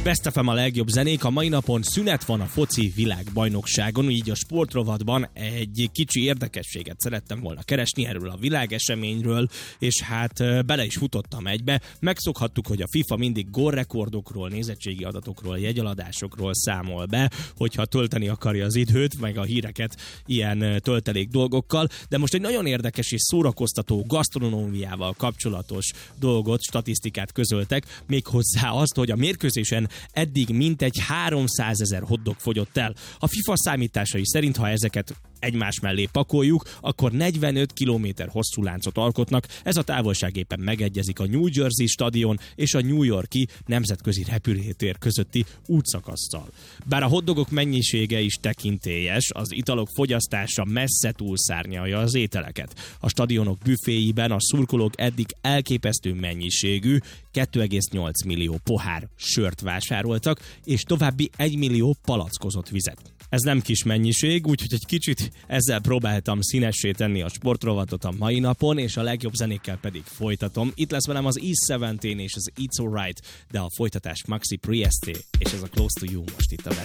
Best FM a legjobb zenék, a mai napon szünet van a foci világbajnokságon, így a sportrovatban egy kicsi érdekességet szerettem volna keresni erről a világeseményről, és hát bele is futottam egybe. Megszokhattuk, hogy a FIFA mindig gólrekordokról, nézettségi adatokról, jegyeladásokról számol be, hogyha tölteni akarja az időt, meg a híreket ilyen töltelék dolgokkal, de most egy nagyon érdekes és szórakoztató gasztronómiával kapcsolatos dolgot, statisztikát közöltek, méghozzá azt, hogy a mérkőzésen eddig mintegy 300 000 hotdog fogyott el. A FIFA számításai szerint, ha ezeket egymás mellé pakoljuk, akkor 45 kilométer hosszú láncot alkotnak. Ez a távolság éppen megegyezik a New Jersey stadion és a New York-i nemzetközi repülőtér közötti útszakasszal. Bár a hotdogok mennyisége is tekintélyes, az italok fogyasztása messze túlszárnyalja az ételeket. A stadionok büféiben a szurkolók eddig elképesztő mennyiségű 2,8 millió pohár sört vásároltak, és további 1 millió palackozott vizet. Ez nem kis mennyiség, úgyhogy egy kicsit ezzel próbáltam színessé tenni a sportrovatot a mai napon, és a legjobb zenékkel pedig folytatom. Itt lesz velem az E17 és az It's Alright, de a folytatás Maxi Priestley, és ez a Close to You most itt a Best